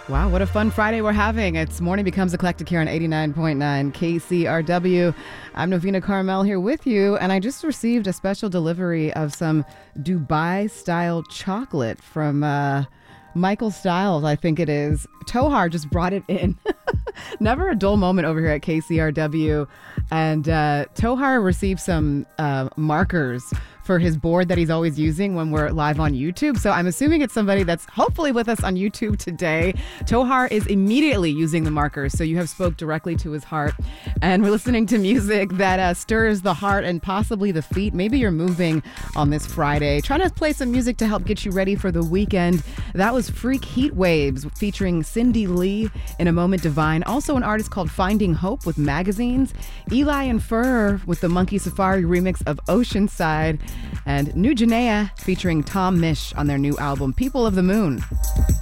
Wow, what a fun Friday we're having. It's Morning Becomes Eclectic here on 89.9 KCRW. I'm Novena Carmel here with you, and I just received a special delivery of some Dubai-style chocolate from Michael Stiles, I think it is. Tohar just brought it in. Never a dull moment over here at KCRW. And Tohar received some markers for his board that he's always using when we're live on YouTube. So I'm assuming it's somebody that's hopefully with us on YouTube today. Tohar is immediately using the markers, so you have spoke directly to his heart. And we're listening to music that stirs the heart and possibly the feet. Maybe you're moving on this Friday. Trying to play some music to help get you ready for the weekend. That was Freak Heat Waves featuring Cindy Lee in A Moment Divine. Also an artist called Finding Hope with Magazines. Eli and Fur with the Monkey Safari remix of Oceanside. And New Janea featuring Tom Misch on their new album, People of the Moon.